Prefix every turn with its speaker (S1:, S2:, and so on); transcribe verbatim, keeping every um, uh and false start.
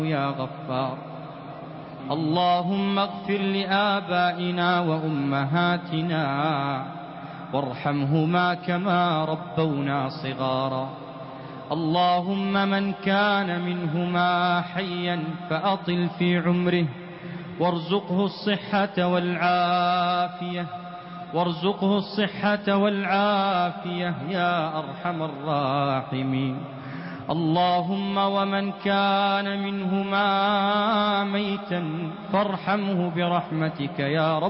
S1: يا غفار. اللهم اغفر لآبائنا وأمهاتنا وارحمهما كما ربونا صغارا. اللهم من كان منهما حيا فأطل في عمره وارزقه الصحة والعافية وارزقه الصحة والعافية يا أرحم الراحمين. اللهم ومن كان منهما ميتا فارحمه برحمتك يا رب